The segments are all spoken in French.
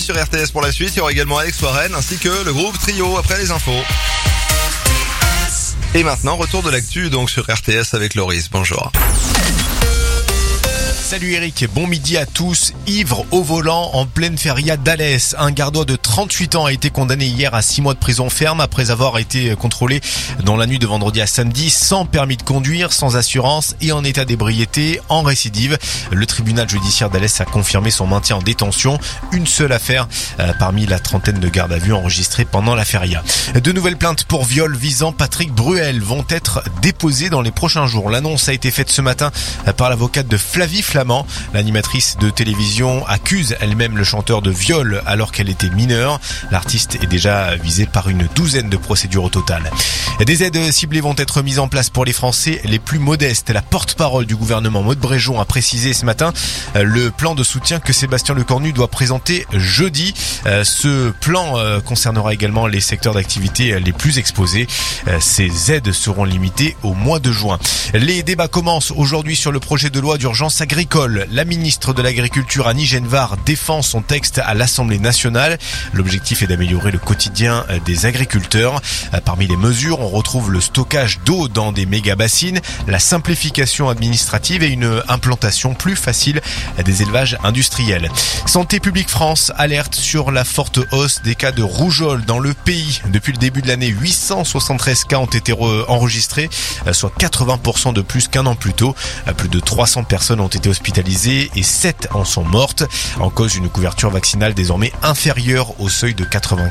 sur RTS pour la suite. Il y aura également Alex Warren ainsi que le groupe Trio après les infos. Et maintenant, retour de l'actu donc sur RTS avec Loris. Bonjour. Salut Eric, bon midi à tous. Ivre au volant en pleine feria d'Alès. Un gardois de 38 ans a été condamné hier à 6 mois de prison ferme après avoir été contrôlé dans la nuit de vendredi à samedi sans permis de conduire, sans assurance et en état d'ébriété, en récidive. Le tribunal judiciaire d'Alès a confirmé son maintien en détention. Une seule affaire parmi la trentaine de gardes à vue enregistrées pendant la feria. De nouvelles plaintes pour viol visant Patrick Bruel vont être déposées dans les prochains jours. L'annonce a été faite ce matin par l'avocate de Flavie Flamand. L'animatrice de télévision accuse elle-même le chanteur de viol alors qu'elle était mineure. L'artiste est déjà visé par une douzaine de procédures au total. Des aides ciblées vont être mises en place pour les Français les plus modestes. La porte-parole du gouvernement Maud Bréjon a précisé ce matin le plan de soutien que Sébastien Lecornu doit présenter jeudi. Ce plan concernera également les secteurs d'activité les plus exposés. Ces aides seront limitées au mois de juin. Les débats commencent aujourd'hui sur le projet de loi d'urgence agricole. La ministre de l'Agriculture Annie Genevard défend son texte à l'Assemblée nationale. L'objectif est d'améliorer le quotidien des agriculteurs. Parmi les mesures, on retrouve le stockage d'eau dans des méga-bassines, la simplification administrative et une implantation plus facile des élevages industriels. Santé publique France alerte sur la forte hausse des cas de rougeole dans le pays. Depuis le début de l'année, 873 cas ont été enregistrés, soit 80% de plus qu'un an plus tôt. Plus de 300 personnes ont été hospitalisées et 7 en sont mortes. En cause, une couverture vaccinale désormais inférieure au seuil de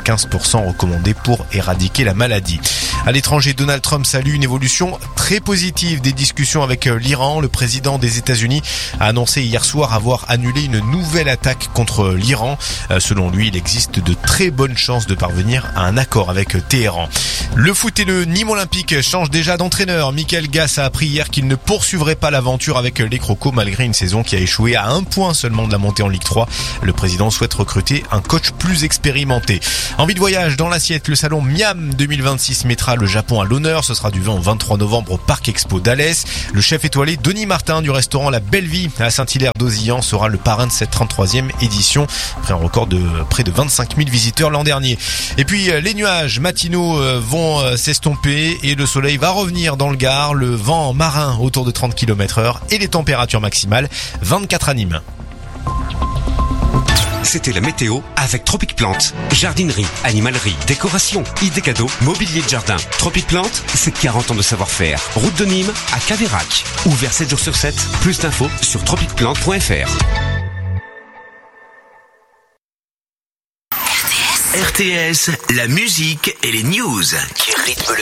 95% recommandé pour éradiquer la maladie. À l'étranger, Donald Trump salue une évolution très positive des discussions avec l'Iran. Le président des États-Unis a annoncé hier soir avoir annulé une nouvelle attaque contre l'Iran. Selon lui, il existe de très bonnes chances de parvenir à un accord avec Téhéran. Le foot et le Nîmes Olympique changent déjà d'entraîneur. Michael Gass a appris hier qu'il ne poursuivrait pas l'aventure avec les Crocos malgré une saison qui a échoué à 1 point seulement de la montée en Ligue 3. Le président souhaite recruter un coach plus expérimenté. Envie de voyage dans l'assiette, le salon Miam 2026 mettra le Japon à l'honneur. Ce sera du 20 au 23 novembre au Parc Expo d'Alès. Le chef étoilé Denis Martin du restaurant La Belle Vie à Saint-Hilaire-d'Auzillan sera le parrain de cette 33e édition, après un record de près de 25 000 visiteurs l'an dernier. Et puis les nuages matinaux vont s'estomper et le soleil va revenir dans le Gard. Le vent marin autour de 30 km/h et les températures maximales 24 à Nîmes. C'était la météo avec Tropic Plante. Jardinerie, animalerie, décoration, idées cadeaux, mobilier de jardin. Tropic Plante, c'est 40 ans de savoir-faire. Route de Nîmes à Caveyrac. Ouvert 7 jours sur 7. Plus d'infos sur tropicplante.fr. RTS, la musique et les news qui rythment le